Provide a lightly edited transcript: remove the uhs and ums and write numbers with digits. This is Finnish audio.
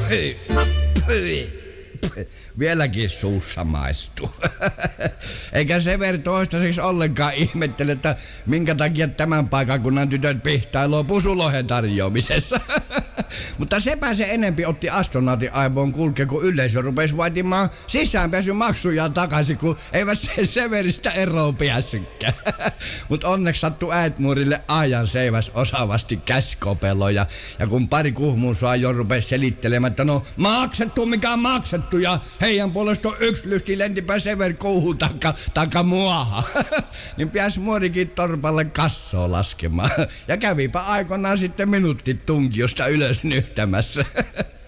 Vieläkin suussa maistuu. Eikä Severi toistaiseksi ollenkaan ihmettele, että minkä takia tämän paikakunnan tytöt pihtailoo pusulohen tarjoamisessa. Mutta sepä se enempi otti astronautin aivoon kulkea, kun yleisö rupesi vaatimaan sisäänpääsymaksuja takaisin, kun eivät se Severistä eroon päässytkään. Mutta onneksi sattui äitmuurille ajan seiväs osaavasti käsikopeloja. Ja kun pari kuhmuusaa jo rupesi selittelemään, että no maksettu mikä on maksettu ja heidän puolesta yksi lysti lentipä Sever kuuhun taikka muahan. Niin pääsi muorikin torpalle kassoa laskemaan. Ja kävipä aikoinaan sitten minuutti tunkiosta ylös nyhtämässä.